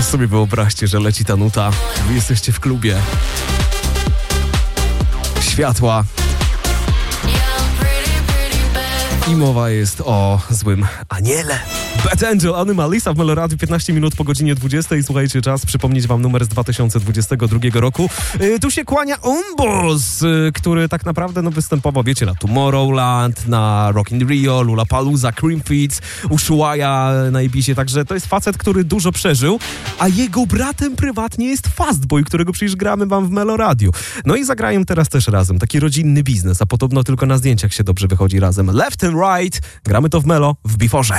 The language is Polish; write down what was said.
sobie wyobraźcie, że leci ta nuta, wy jesteście w klubie. Światła. I mowa jest o złym aniele. Bad Angel, Animalisa w Meloradiu, 15 minut po godzinie 20. Słuchajcie, czas przypomnieć wam numer z 2022 roku. Tu się kłania Umbos, który tak naprawdę występował, wiecie, na Tomorrowland, na Rock in Rio, Lollapalooza, Creamfields, Ushuaia na Ibizie, także to jest facet, który dużo przeżył, a jego bratem prywatnie jest Fastboy, którego przecież gramy wam w Meloradiu. No i zagrają teraz też razem, taki rodzinny biznes, a podobno tylko na zdjęciach się dobrze wychodzi razem. Left and Right, gramy to w Melo w Before'ze.